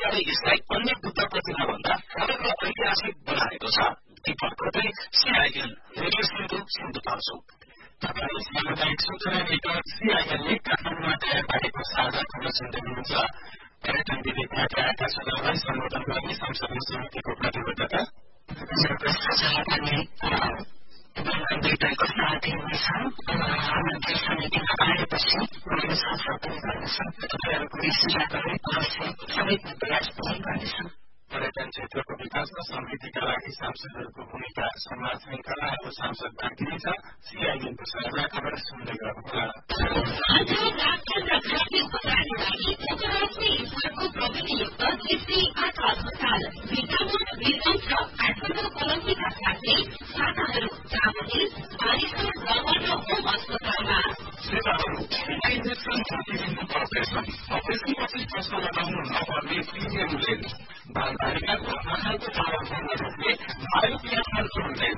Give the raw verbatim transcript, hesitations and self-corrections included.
सरकारले यसलाई अन्य बुद्ध प्रतिमा भन्दा फरक र ऐतिहासिक बनाएको छ। दीपक कोटे, सीआईएन, रेडियो सिन्धु, सिन्धुपाल्चोक। तपाईले सामुदायिक सूचना नेटवर्क सीआईएनले काठमाडौँमा तयार पारेको साझा खबर सुन्दै हुनुहुन्छ। पर्यटन विधेयकमाथि आएका सुझावलाई सम्बोधन गर्ने संसदीय समितिको प्रतिबद्धता दुईटैको साथै हुनेछ। मन्त्री समितिमा आएपछि उनीहरू छलफल पनि गर्नेछन्। तपाईँहरूको सुझावहरू अवश्य सबै प्रयास पनि गर्नेछन्। पर्यटन क्षेत्रको विकास र समृद्धिका लागि सांसदहरूको भूमिका संवाद श्रृंखलाको सांसद बाँकी छ। सीआईएनको साझा खबर सुन्दै गर्नुहोला। अपरेसनपछि चस्मा लगाउनु नपर्ने प्रिमियम लेन्स बालबालिकाको आँखाको पावर भङ्ग रोक्ने